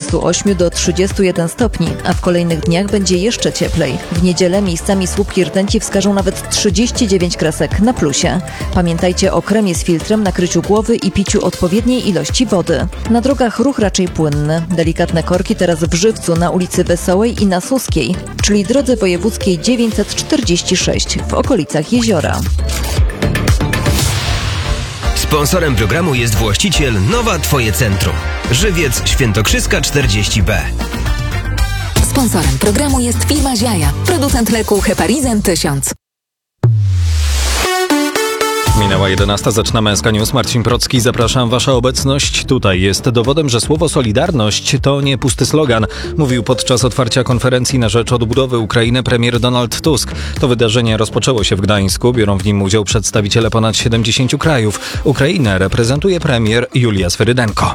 28 do 31 stopni, a w kolejnych dniach będzie jeszcze cieplej. W niedzielę miejscami słupki rtęci wskażą nawet 39 kresek na plusie. Pamiętajcie o kremie z filtrem, nakryciu głowy i piciu odpowiedniej ilości wody. Na drogach ruch raczej płynny. Delikatne korki teraz w Żywcu na ulicy Wesołej i na Suskiej, czyli drodze wojewódzkiej 946 w okolicach jeziora. Sponsorem programu jest właściciel Nowa Twoje Centrum. Żywiec Świętokrzyska 40B. Sponsorem programu jest firma Ziaja, producent leku Heparizin 1000. Minęła 11, zaczynamy SK News. Marcin Procki, zapraszam. Wasza obecność tutaj jest dowodem, że słowo solidarność to nie pusty slogan, mówił podczas otwarcia konferencji na rzecz odbudowy Ukrainy premier Donald Tusk. To wydarzenie rozpoczęło się w Gdańsku, biorą w nim udział przedstawiciele ponad 70 krajów. Ukrainę reprezentuje premier Julia Swerydenko.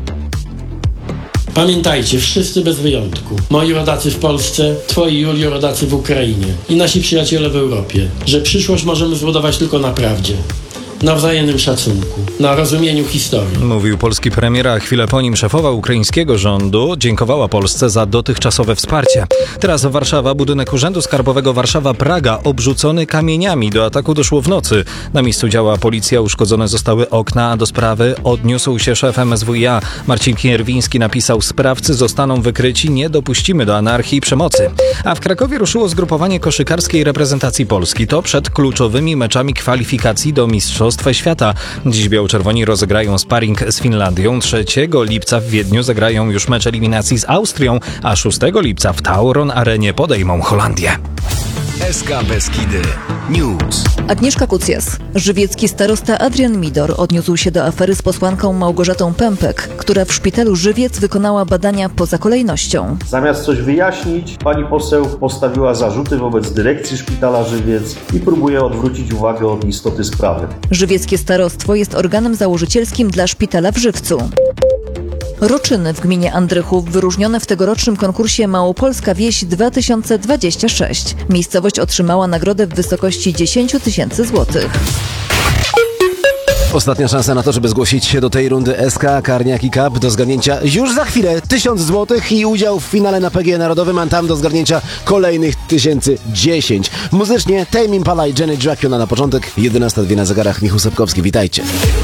Pamiętajcie, wszyscy bez wyjątku, moi rodacy w Polsce, twoi, Julio, rodacy w Ukrainie i nasi przyjaciele w Europie, że przyszłość możemy zbudować tylko na prawdzie, na wzajemnym szacunku, na rozumieniu historii. Mówił polski premier, a chwilę po nim szefowa ukraińskiego rządu dziękowała Polsce za dotychczasowe wsparcie. Teraz Warszawa, budynek Urzędu Skarbowego Warszawa-Praga obrzucony kamieniami. Do ataku doszło w nocy. Na miejscu działa policja, uszkodzone zostały okna, a do sprawy odniósł się szef MSWiA. Marcin Kierwiński napisał: sprawcy zostaną wykryci, nie dopuścimy do anarchii i przemocy. A w Krakowie ruszyło zgrupowanie koszykarskiej reprezentacji Polski. To przed kluczowymi meczami kwalifikacji do Mistrzostw Świata. Dziś biało-czerwoni rozegrają sparring z Finlandią. 3 lipca w Wiedniu zagrają już mecz eliminacji z Austrią, a 6 lipca w Tauron Arenie podejmą Holandię. SK Beskidy News. Agnieszka Kucjas. Żywiecki starosta Adrian Midor odniósł się do afery z posłanką Małgorzatą Pępek, która w szpitalu Żywiec wykonała badania poza kolejnością. Zamiast coś wyjaśnić, pani poseł postawiła zarzuty wobec dyrekcji szpitala Żywiec i próbuje odwrócić uwagę od istoty sprawy. Żywieckie starostwo jest organem założycielskim dla szpitala w Żywcu. Roczyny w gminie Andrychów wyróżnione w tegorocznym konkursie Małopolska Wieś 2026. Miejscowość otrzymała nagrodę w wysokości 10 000 złotych. Ostatnia szansa na to, żeby zgłosić się do tej rundy SK Karniaki Cup. Do zgarnięcia już za chwilę 1000 złotych i udział w finale na PGE Narodowym, a tam do zgarnięcia kolejnych 1010. Muzycznie Tame Impala i Janet Jackson, na początek 11:02 na zegarach. Michał Sepkowski, witajcie.